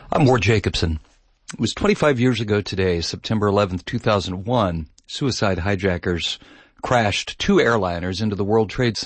I'm Ward Jacobson. It was 25 years ago today, September 11th, 2001, suicide hijackers crashed two airliners into the World Trade Center.